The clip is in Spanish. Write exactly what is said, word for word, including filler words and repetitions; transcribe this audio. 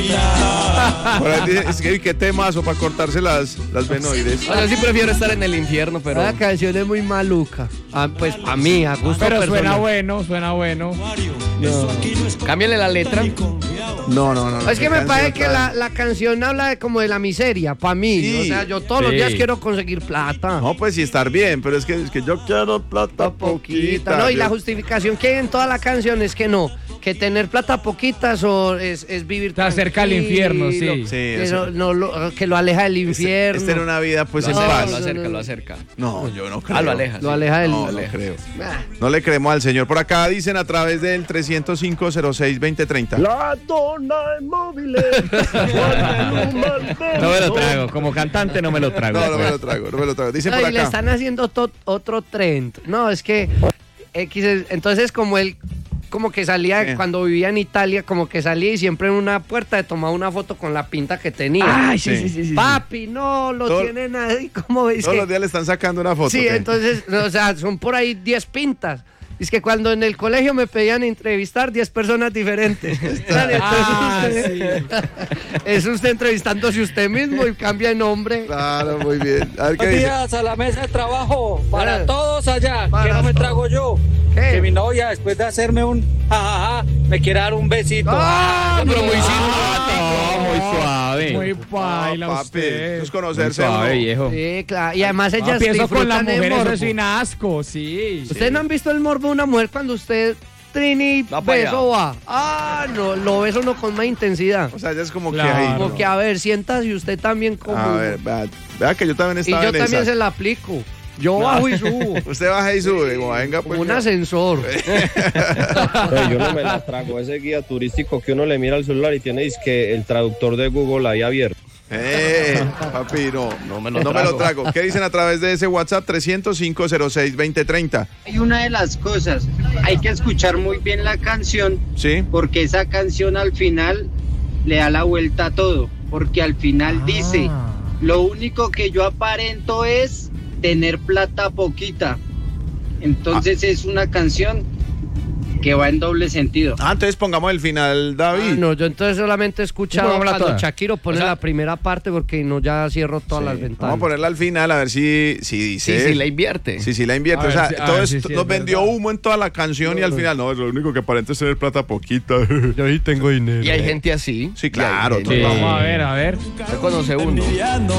Por ahí dice, es que qué temazo para cortarse las, las venoides. Yo sí prefiero estar en el infierno, pero... La canción es muy maluca. Ah, pues a mí, a gusto Pero personal. suena bueno, suena bueno. No. Cámbiale la letra. No, no, no. no Es que me canción parece que tan- la, la canción habla de como de la miseria, para mí. Sí. O sea, yo todos los Sí. días quiero conseguir plata. No, pues sí, estar bien, pero es que, es que yo quiero plata poquita. No, y Yo- la justificación que hay en toda la canción es que no, que tener plata poquita so- es, es vivir Te acerca al tranquilo, infierno, sí. Sí, que, eso- no, lo, que lo aleja del Este- infierno. Este era una vida pues Lo en acerca, paz. lo no, acerca, no. lo acerca. No, yo no creo. Ah, lo aleja. Lo sí. aleja del... No, no creo. No le creemos al señor. Por acá dicen a través del trescientos cinco cero seis veinte treinta. La dona de móviles. No me lo trago, como cantante no me lo trago. No, no me lo trago, no me lo trago. Dicen No, por y le acá. están haciendo to- otro trend. No, es que X es- entonces como él como que salía ¿Qué? cuando vivía en Italia, como que salía y siempre en una puerta de tomaba una foto con la pinta que tenía. Ay, sí, Sí. sí, sí, sí. Papi, no lo Todo- tiene nadie. ¿Cómo ves Todos que? los días le están sacando una foto. Sí, ¿qué? entonces, o sea, son por ahí diez pintas. Es que cuando en el colegio me pedían entrevistar diez personas diferentes. Claro, entonces Ah, usted- es usted entrevistándose usted mismo y cambia de nombre. Claro, muy bien. A ver qué Buenos dice. días a la mesa de trabajo para Eh. todos allá. Para ¿Qué no me todos. trago yo? ¿Qué? Que mi novia después de hacerme un jajaja me quiere dar un besito. ¡Ah, pero no! muy Ah, simpático, muy suave. Muy paila No, papi, usted. eso es Muy conocerse. suave, uno. viejo. Sí, claro. Y además ellas Papi, eso con las disfrutan el mujeres morbo. es sin asco, sí. ¿Ustedes no han visto el morbo de una mujer cuando usted Trini Va pa' beso va? Ah, no, lo beso uno con más intensidad. O sea, ya es como Claro. que ahí. Como que a ver, siéntase usted también como. A ver, vea, vea que yo también y estaba yo en también esa. se la aplico. Yo bajo y subo. Usted baja y sube. Digo, venga, pues. Como un ya. ascensor. Eh, yo no me la trago. Ese guía turístico que uno le mira al celular y tiene es que el traductor de Google ahí abierto. Eh, papi, no, No me lo no me lo trago. trago. ¿Qué dicen a través de ese WhatsApp? trescientos cinco cero seis veinte treinta. Hay una de las cosas, hay que escuchar muy bien la canción ¿Sí? porque esa canción al final le da la vuelta a todo, porque al final dice, lo único que yo aparento es tener plata poquita. Entonces es una canción que va en doble sentido. Ah, entonces pongamos el final, David. Ah, no, yo entonces solamente he escuchado Pongámosla cuando toda. Shakiro pone O sea- la primera parte porque no ya cierro todas Sí, las ventanas. Vamos a ponerla al final a ver si, si dice. Sí, sí, la invierte. Sí, sí, la invierte. A O sea, ver si- a todo ver esto si sí nos es vendió verdad. humo en toda la canción y al final, no, lo único que aparenta es tener plata poquita. Yo ahí tengo dinero. Y hay gente así. Sí, claro, Y hay gente- total. Vamos a ver, a ver. Se conoce uno.